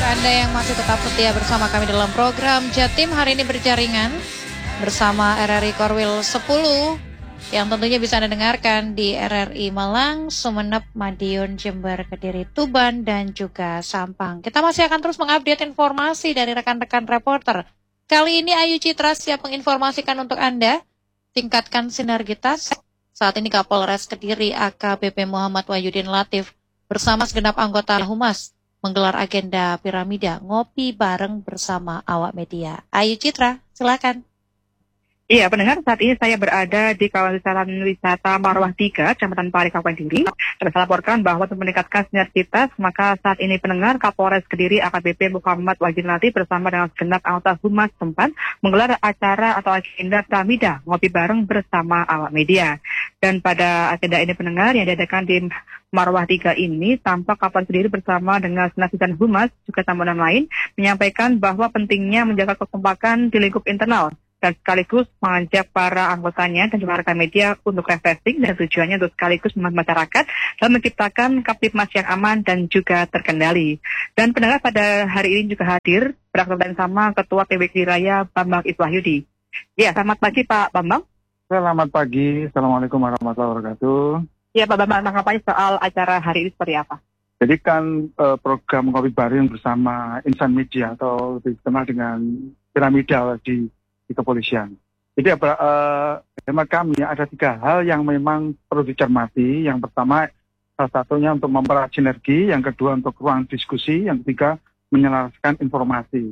Anda yang masih tetap setia bersama kami dalam program Jatim hari ini berjaringan bersama RRI Korwil 10 yang tentunya bisa Anda dengarkan di RRI Malang, Sumeneb, Madiun, Jember, Kediri, Tuban, dan juga Sampang. Kita masih akan terus mengupdate informasi dari rekan-rekan reporter. Kali ini Ayu Citra siap menginformasikan untuk Anda, tingkatkan sinergitas. Saat ini Kapolres Kediri AKBP Muhammad Wahyudin Latif bersama segenap anggota Humas menggelar agenda piramida ngopi bareng bersama awak media. Ayu Citra, silakan. Iya, pendengar, saat ini saya berada di kawasan wisata Marwah 3, Kecamatan Pari, Kabupaten Kediri. Saya laporkan bahwa untuk meningkatkan sinergitas, maka saat ini pendengar Kapolres Kediri AKBP Muhammad Wahyudin Latif bersama dengan segenap anggota Humas tempat menggelar acara atau agenda piramida ngopi bareng bersama awak media. Dan pada agenda ini pendengar yang diadakan di Marwah 3 ini, tampak Kapolres Kediri bersama dengan Senas dan Humas juga tambahan lain menyampaikan bahwa pentingnya menjaga kekompakan di lingkup internal dan sekaligus mengajak para anggotanya dan juga rekan media untuk refreshing dan tujuannya untuk sekaligus membantu masyarakat dan menciptakan Kaptipmas yang aman dan juga terkendali. Dan pendengar pada hari ini juga hadir bersama sama Ketua PWK Raya Bambang Iswahyudi. Ya, selamat pagi Pak Bambang. Selamat pagi, Assalamualaikum warahmatullahi wabarakatuh. Ya Pak Bambang, tanggapannya soal acara hari ini seperti apa? Jadi kan program ngopi bareng bersama Insan Media atau dikenal dengan piramida di kepolisian. Jadi hemat kami ada 3 hal yang memang perlu dicermati. Yang pertama, salah satunya untuk mempererat sinergi, yang kedua untuk ruang diskusi, yang ketiga menyelaraskan informasi.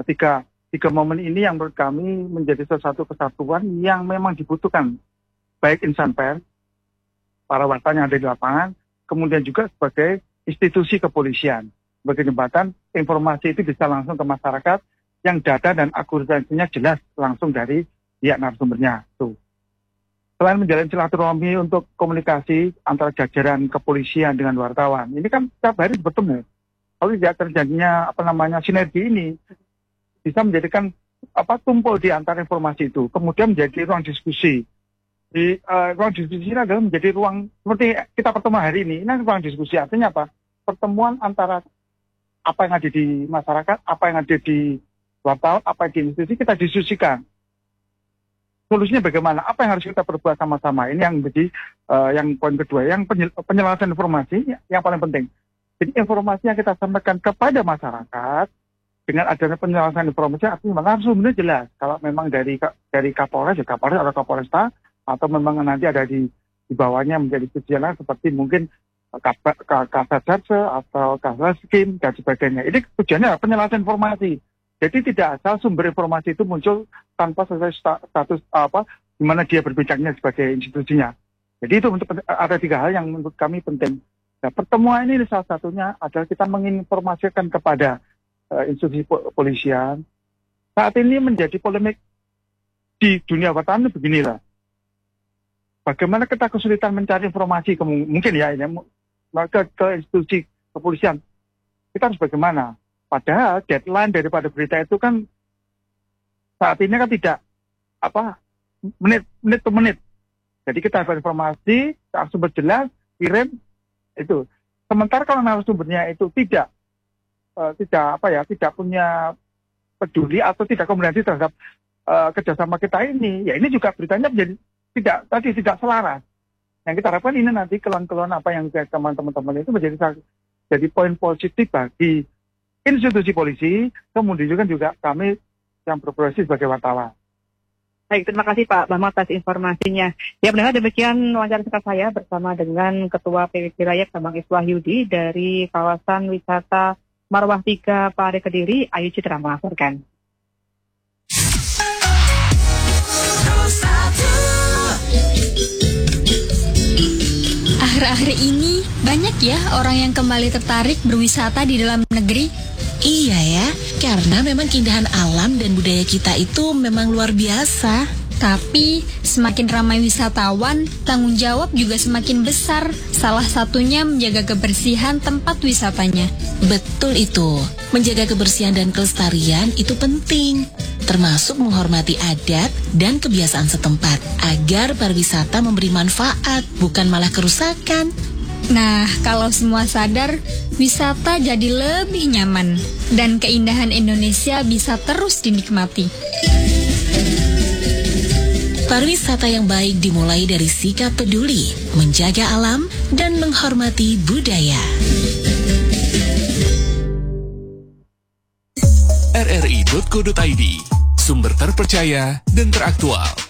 Tiga momen ini yang menurut kami menjadi salah satu kesatuan yang memang dibutuhkan, baik insan pers, para wartawan yang ada di lapangan, kemudian juga sebagai institusi kepolisian. Sebagai jembatan, informasi itu bisa langsung ke masyarakat, yang data dan akurasinya jelas langsung dari pihak narasumbernya. Tuh. Selain menjalin silaturahmi untuk komunikasi antara jajaran kepolisian dengan wartawan, ini kan setiap hari bertemu. Kalau tidak terjadinya sinergi ini, bisa menjadikan tumpul di antara informasi itu, kemudian menjadi ruang diskusi. Di ruang diskusi ini adalah menjadi ruang seperti kita pertemuan hari ini ruang diskusi, artinya apa? Pertemuan antara apa yang ada di masyarakat, apa yang ada di wartawan, apa di institusi, kita diskusikan. Solusinya bagaimana? Apa yang harus kita perbuat sama-sama? Ini yang menjadi yang poin kedua, yang penyelarasan informasi yang paling penting. Jadi informasi yang kita sampaikan kepada masyarakat dengan adanya penyelarasan informasi artinya harus sumbernya jelas. Kalau memang dari Kapolres, ya Kapolres atau Kapolresta, atau memang nanti ada di bawahnya menjadi tujuan seperti mungkin Kasat atau Kasat Skim dan sebagainya. Ini tujuannya penyelarasan informasi. Jadi tidak asal sumber informasi itu muncul tanpa sesuai status di mana dia berbicaranya sebagai institusinya. Jadi itu ada 3 hal yang menurut kami penting. Nah, pertemuan ini salah satunya adalah kita menginformasikan kepada institusi polisian. Saat ini menjadi polemik di dunia wartawan beginilah. Bagaimana kita kesulitan mencari informasi mungkin ya ini ke institusi kepolisian. Kita harus bagaimana? Padahal deadline daripada berita itu kan saat ini kan tidak menit per menit. Jadi kita dapat informasi, sumber jelas, kirim itu. Sementara kalau narasumbernya itu tidak punya peduli atau tidak komunikasi terhadap kerjasama kita ini, ya ini juga beritanya menjadi tidak selaras. Yang kita harapkan ini nanti kelon-kelon apa yang teman-teman itu jadi poin positif bagi institusi polisi, kemudian juga kami yang berprofesi sebagai wartawan. Baik, terima kasih Pak Bambang atas informasinya. Ya, benar demikian wawancara singkat saya bersama dengan Ketua PWK Raya Bambang Iswahyudi dari kawasan wisata Marwah 3 Pari Kediri. Ayu Citra melaporkan. Akhir-akhir ini banyak ya orang yang kembali tertarik berwisata di dalam negeri. Iya ya, karena memang keindahan alam dan budaya kita itu memang luar biasa. Tapi semakin ramai wisatawan, tanggung jawab juga semakin besar. Salah satunya menjaga kebersihan tempat wisatanya. Betul itu, menjaga kebersihan dan kelestarian itu penting. Termasuk menghormati adat dan kebiasaan setempat agar pariwisata memberi manfaat, bukan malah kerusakan. Nah, kalau semua sadar, wisata jadi lebih nyaman, dan keindahan Indonesia bisa terus dinikmati. Pariwisata yang baik dimulai dari sikap peduli, menjaga alam, dan menghormati budaya. rri.co.id, sumber terpercaya dan teraktual.